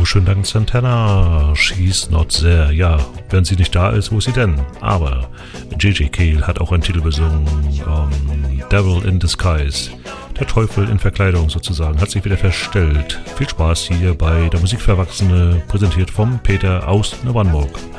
Oh, schönen Dank, Santana. She's not there. Ja, wenn sie nicht da ist, wo ist sie denn? Aber J.J. Cale hat auch einen Titel besungen. Devil in Disguise. Der Teufel in Verkleidung sozusagen hat sich wieder verstellt. Viel Spaß hier bei der Musik für Erwachsene, präsentiert vom Peter aus Neuwannburg.